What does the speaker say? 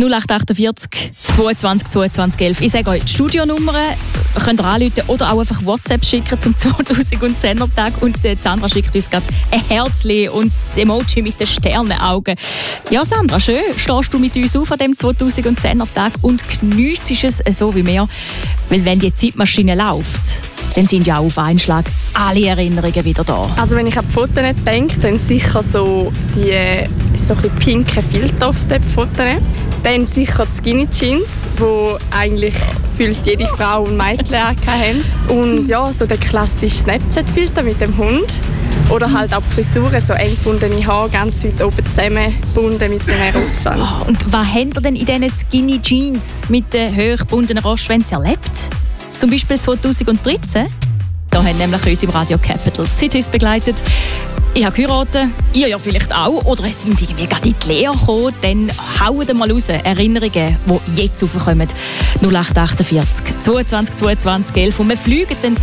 0848 22 22 11. Ich sage euch die Studionummern, könnt ihr anrufen oder auch einfach WhatsApp schicken zum 2010er-Tag. Und Sandra schickt uns gerade ein Herzchen und das Emoji mit den Sternenaugen. Ja, Sandra, schön, stehst du mit uns auf an dem 2010er-Tag und geniessest es so wie wir. Weil wenn die Zeitmaschine läuft, dann sind ja auch auf einen Schlag alle Erinnerungen wieder da. Also wenn ich an die Fotos nicht denke, dann sicher so die so ein bisschen pinken Filter auf den Fotos. Dann sicher die Skinny Jeans, die eigentlich gefühlt jede Frau und Mädchen hatten. Und ja, so der klassische Snapchat-Filter mit dem Hund. Oder halt auch die Frisuren, so eng gebundene Haare, ganz weit oben zusammengebunden mit dem Rostschwanz. Oh, und was habt ihr denn in diesen Skinny Jeans mit den hochgebundenen Rostschwänzen erlebt? Zum Beispiel 2013. Da haben nämlich uns im Radio Capital Cities begleitet. Ich habe geheiratet, ihr ja vielleicht auch. Oder es sind irgendwie gerade in die Lehre gekommen. Dann hauen mal raus Erinnerungen, die jetzt aufkommen. 0848 22 22 11. Und wir fliegen dann